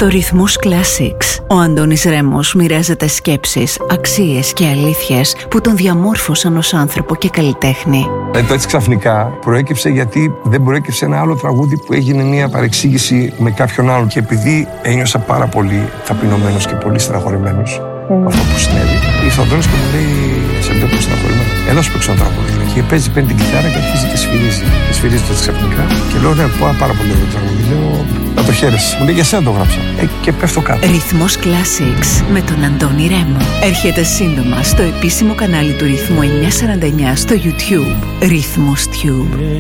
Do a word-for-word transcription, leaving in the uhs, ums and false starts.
Στο Ρυθμός Classics, ο Αντώνης Ρέμος μοιράζεται σκέψεις, αξίες και αλήθειες που τον διαμόρφωσαν ως άνθρωπο και καλλιτέχνη. Ε, το έτσι ξαφνικά προέκυψε γιατί δεν προέκυψε ένα άλλο τραγούδι που έγινε μια παρεξήγηση με κάποιον άλλον. Και επειδή ένιωσα πάρα πολύ ταπεινωμένος και πολύ στεναχωρημένος mm. αυτό που συνέβη, ήρθε ο Αντώνης και μου λέει: σε βλέπω στεναχωρημένο. Έλα σου παίξω ένα τραγούδι. Και παίζει, παίρνει την κιθάρα και αρχίζει και σφυρίζει. Και σφυρίζει το ξαφνικά. Και λέω: ναι, πάρα πολύ ωραίο τραγούδι. Λέω: να το χαίρεσαι. Μου λέει: για σένα το γράψα. Ε, και πέφτω κάτω. Ρυθμός Classics με τον Αντώνη Ρέμο. Έρχεται σύντομα στο επίσημο κανάλι του Ρυθμού εννιακόσια σαράντα εννιά στο YouTube. Ρυθμός Tube.